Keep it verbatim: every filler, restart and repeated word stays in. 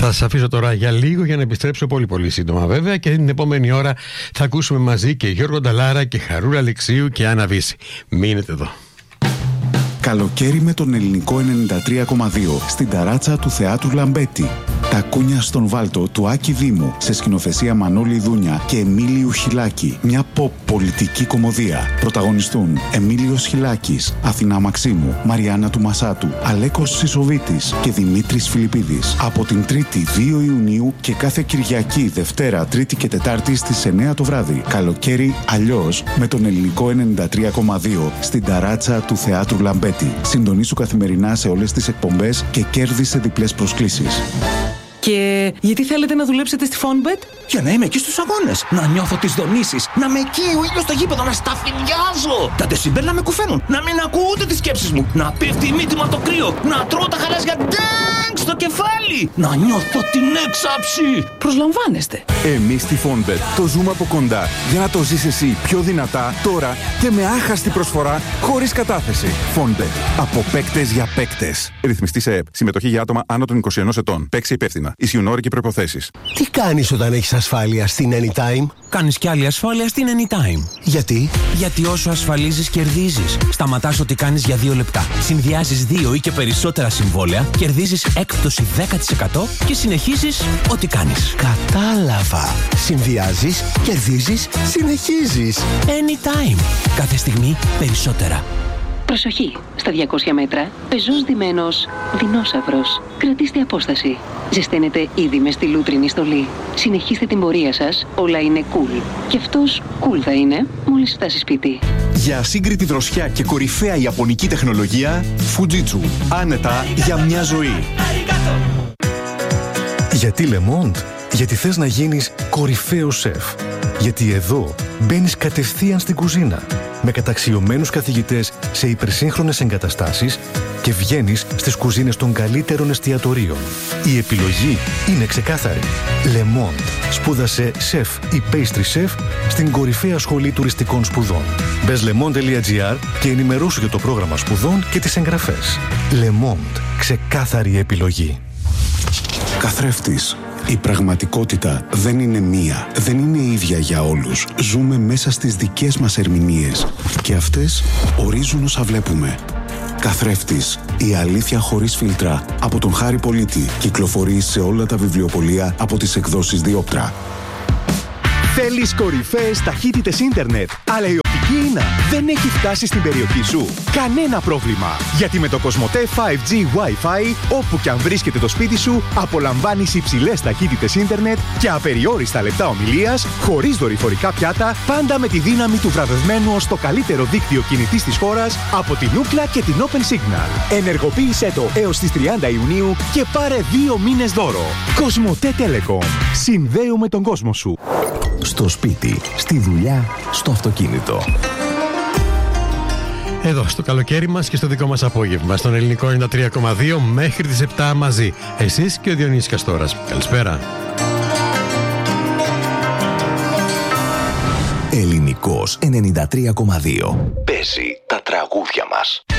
Θα σας αφήσω τώρα για λίγο για να επιστρέψω πολύ πολύ σύντομα βέβαια, και την επόμενη ώρα θα ακούσουμε μαζί και Γιώργο Νταλάρα και Χαρούλα Αλεξίου και Άννα Βύση. Μείνετε εδώ. Καλοκαίρι με τον Ελληνικό ενενήντα τρία κόμμα δύο στην ταράτσα του Θεάτρου Λαμπέτη. Τα κούνια στον Βάλτο του Άκη Δήμου σε σκηνοθεσία Μανώλη Δούνια και Εμίλιου Χιλάκη. Μια pop πολιτική κομμωδία. Πρωταγωνιστούν Εμίλιος Χιλάκης, Αθηνά Μαξίμου, Μαριάννα του Μασάτου, Αλέκος Σισοβίτης και Δημήτρης Φιλιππίδης. Από την Τρίτη δύο Ιουνίου και κάθε Κυριακή, Δευτέρα, Τρίτη και Τετάρτη στις εννιά το βράδυ. Καλοκαίρι αλλιώς με τον Ελληνικό ενενήντα τρία κόμμα δύο στην ταράτσα του Θεάτρου Λαμπέτη. Συντονίσου καθημερινά σε όλες τις εκπομπές και κέρδισε διπλές προσκλήσεις. Και γιατί θέλετε να δουλέψετε στη Fonbet? Για να είμαι εκεί στους αγώνες, να νιώθω τις δονήσεις, να με εκεί ο ήλιος στο γήπεδο, να σταφυδιάζω. Τα ντεσιμπέλ να με κουφαίνουν, να μην ακούω ούτε τις σκέψεις μου, να πέφτει η μύτη μου από το κρύο, να τρώω τα χαλάζια ντάγκ στο κεφάλι, να νιώθω την έξαψη. Προσλαμβάνεστε. Εμείς στη Fonbet το ζούμε από κοντά για να το ζεις εσύ πιο δυνατά τώρα και με άχαστη προσφορά χωρίς κατάθεση. Fonbet. Από παίκτες για παίκτες. Ρυθμιστή σε ΕΠ. Συμμετοχή για άτομα άνω των είκοσι ενός ετών. Παίξει υπεύθυνα. Ισχύουν όροι και προϋποθέσεις. Τι κάνεις όταν έχεις ασφάλεια στην Anytime? Κάνεις κι άλλη ασφάλεια στην Anytime. Γιατί? Γιατί όσο ασφαλίζεις, κερδίζεις. Σταματάς ό,τι κάνεις για δύο λεπτά. Συνδυάζεις δύο ή και περισσότερα συμβόλαια, κερδίζεις έκπτωση δέκα τοις εκατό και συνεχίζεις ό,τι κάνεις. Κατάλαβα. Συνδυάζεις, κερδίζεις, συνεχίζεις. Anytime. Κάθε στιγμή περισσότερα. Προσοχή! Στα διακόσια μέτρα, πεζός ντυμένος δεινόσαυρος. Κρατήστε απόσταση. Ζεσταίνετε ήδη με στη λούτρινη στολή. Συνεχίστε την πορεία σας, όλα είναι cool. Και αυτός cool θα είναι μόλις φτάσει σπίτι. Για ασύγκριτη δροσιά και κορυφαία ιαπωνική τεχνολογία, Fujitsu. Άνετα για μια ζωή. Γιατί Le Monde? Γιατί θες να γίνεις κορυφαίος σεφ. Γιατί εδώ μπαίνεις κατευθείαν στην κουζίνα με καταξιωμένους καθηγητές σε υπερσύγχρονες εγκαταστάσεις και βγαίνεις στις κουζίνες των καλύτερων εστιατορίων. Η επιλογή είναι ξεκάθαρη. Le Monde. Σπούδασε σεφ ή pastry chef στην κορυφαία σχολή τουριστικών σπουδών. Μπες le monde τελεία gr και ενημερώσου για το πρόγραμμα σπουδών και τις εγγραφές. Le Monde. Ξεκάθαρη επιλογή. Καθρέφτης. Η πραγματικότητα δεν είναι μία, δεν είναι ίδια για όλους. Ζούμε μέσα στις δικές μας ερμηνείες και αυτές ορίζουν όσα βλέπουμε. Καθρέφτης. Η αλήθεια χωρίς φίλτρα από τον Χάρη Πολίτη. Κυκλοφορεί σε όλα τα βιβλιοπωλεία από τις εκδόσεις Διόπτρα. Θέλεις κορυφαίες ταχύτητες ίντερνετ, αλλά η οπτική ίνα δεν έχει φτάσει στην περιοχή σου? Κανένα πρόβλημα, γιατί με το Κοσμοτέ φάιβ τζι Wi-Fi, όπου και αν βρίσκεται το σπίτι σου, απολαμβάνεις υψηλές ταχύτητες ίντερνετ και απεριόριστα λεπτά ομιλίας, χωρίς δορυφορικά πιάτα, πάντα με τη δύναμη του βραβευμένου ως το καλύτερο δίκτυο κινητής της χώρας από την Ookla και την Open Signal. Ενεργοποίησέ το έως τις τριάντα Ιουνίου και πάρε δύο μήνες δώρο. Κοσμοτέ Telecom. Συνδέουμε τον κόσμο σου. Στο σπίτι, στη δουλειά, στο αυτοκίνητο. Εδώ στο καλοκαίρι μας και στο δικό μας απόγευμα, στον Ελληνικό ενενήντα τρία κόμμα δύο μέχρι τις επτά μαζί. Εσείς και ο Διονύσης Καστόρας. Καλησπέρα. Ελληνικός ενενήντα τρία κόμμα δύο. Παίζει τα τραγούδια μας.